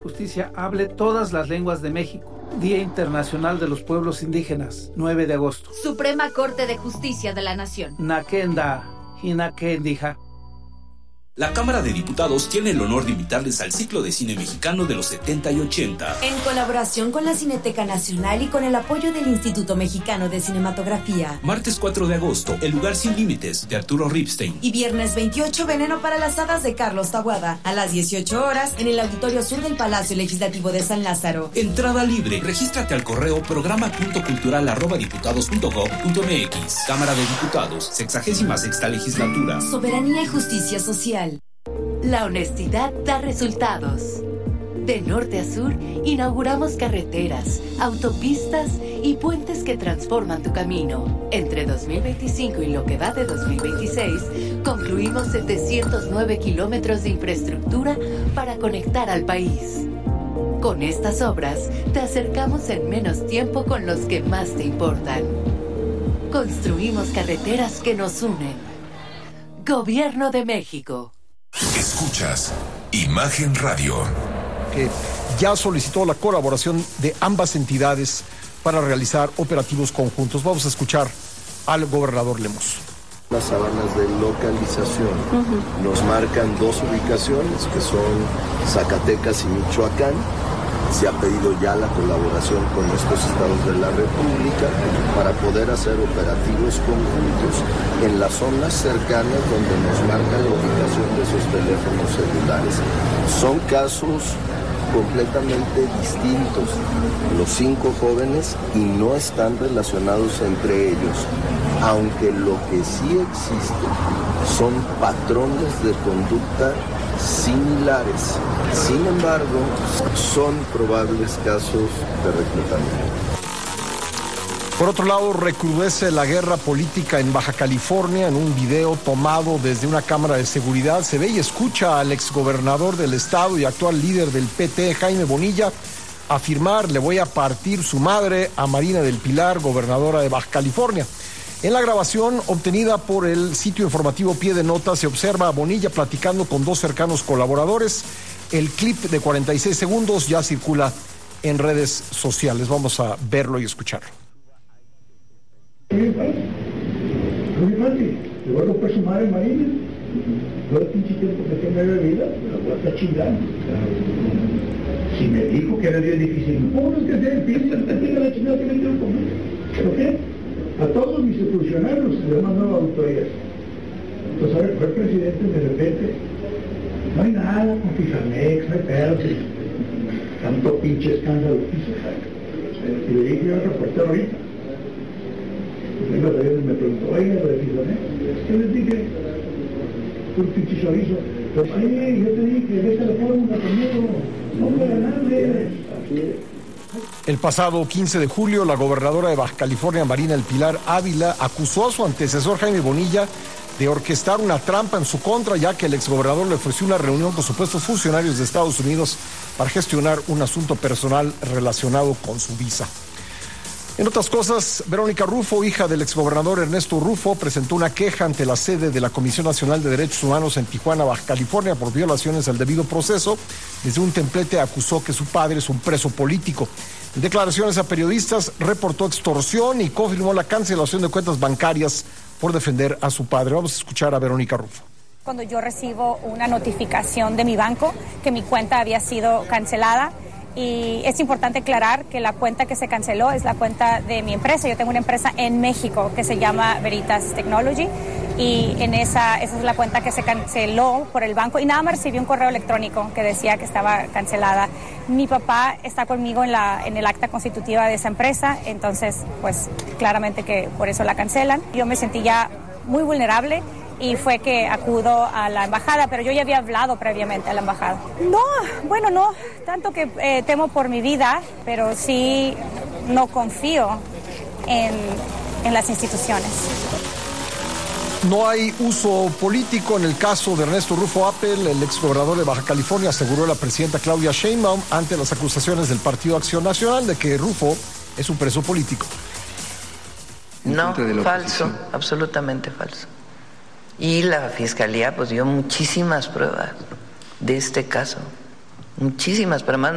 Justicia hable todas las lenguas de México. Día Internacional de los Pueblos Indígenas, 9 de agosto. Suprema Corte de Justicia de la Nación. Nakenda, Hinakendija. La Cámara de Diputados tiene el honor de invitarles al ciclo de cine mexicano de los 70 y 80. En colaboración con la Cineteca Nacional y con el apoyo del Instituto Mexicano de Cinematografía. Martes 4 de agosto, El lugar sin límites, de Arturo Ripstein. Y viernes 28, Veneno para las hadas, de Carlos Taboada. A las 18 horas, en el Auditorio Sur del Palacio Legislativo de San Lázaro. Entrada libre. Regístrate al correo programa.cultural@diputados.gov.mx. Cámara de Diputados, 66ª Legislatura. Soberanía y justicia social. La honestidad da resultados. De norte a sur, inauguramos carreteras, autopistas y puentes que transforman tu camino. Entre 2025 y lo que va de 2026, concluimos 709 kilómetros de infraestructura para conectar al país. Con estas obras, te acercamos en menos tiempo con los que más te importan. Construimos carreteras que nos unen. Gobierno de México. Escuchas Imagen Radio, que ya solicitó la colaboración de ambas entidades para realizar operativos conjuntos. Vamos a escuchar al gobernador Lemus. Las sábanas de localización nos marcan dos ubicaciones que son Zacatecas y Michoacán. Se ha pedido ya la colaboración con estos estados de la República para poder hacer operativos conjuntos en las zonas cercanas donde nos marca la ubicación de esos teléfonos celulares. Son casos completamente distintos, los 5 jóvenes, y no están relacionados entre ellos, aunque lo que sí existe son patrones de conducta similares. Sin embargo, son probables casos de reclutamiento. Por otro lado, recrudece la guerra política en Baja California. En un video tomado desde una cámara de seguridad se ve y escucha al exgobernador del estado y actual líder del PT, Jaime Bonilla, afirmar: le voy a partir su madre a Marina del Pilar, gobernadora de Baja California. En la grabación obtenida por el sitio informativo Pie de Nota se observa a Bonilla platicando con 2 cercanos colaboradores. El clip de 46 segundos ya circula en redes sociales. Vamos a verlo y escucharlo. Muy fácil. Le voy a romper su madre Marina. Todo el pinche tiempo que tenga de vida, me la voy a estar chingando. Si me dijo que era bien difícil, ¿cómo no es que sea difícil? Tenga la chingada que me quiero comer. ¿Pero qué? A todos mis funcionarios se le mandó auditorías. Entonces, a ver, fue el presidente de repente, no hay nada con Fijamex, no hay pedo, tanto pinche escándalo. Y le dije yo al reportero ahorita. Me preguntó, oiga, lo de Fijamex. ¿Qué les dije? Un pinche chorizo. Pues sí, yo te dije, deja la fórmula conmigo, no voy a ganarle. Así es. El pasado 15 de julio, la gobernadora de Baja California, Marina del Pilar Ávila, acusó a su antecesor Jaime Bonilla de orquestar una trampa en su contra, ya que el exgobernador le ofreció una reunión con supuestos funcionarios de Estados Unidos para gestionar un asunto personal relacionado con su visa. En otras cosas, Verónica Rufo, hija del exgobernador Ernesto Rufo, presentó una queja ante la sede de la Comisión Nacional de Derechos Humanos en Tijuana, Baja California, por violaciones al debido proceso. Desde un templete acusó que su padre es un preso político. En declaraciones a periodistas, reportó extorsión y confirmó la cancelación de cuentas bancarias por defender a su padre. Vamos a escuchar a Verónica Rufo. Cuando yo recibo una notificación de mi banco que mi cuenta había sido cancelada, y es importante aclarar que la cuenta que se canceló es la cuenta de mi empresa. Yo tengo una empresa en México que se llama Veritas Technology, y esa es la cuenta que se canceló por el banco, y nada más recibí un correo electrónico que decía que estaba cancelada. Mi papá está conmigo en el acta constitutiva de esa empresa, entonces pues claramente que por eso la cancelan. Yo me sentí ya muy vulnerable y fue que acudo a la embajada, pero yo ya había hablado previamente a la embajada. No tanto que temo por mi vida, pero sí no confío en las instituciones. No hay uso político en el caso de Ernesto Rufo Appel. El exgobernador de Baja California aseguró la presidenta Claudia Sheinbaum ante las acusaciones del Partido Acción Nacional de que Rufo es un preso político. No, falso, absolutamente falso. Y la Fiscalía pues dio muchísimas pruebas de este caso, muchísimas, pero más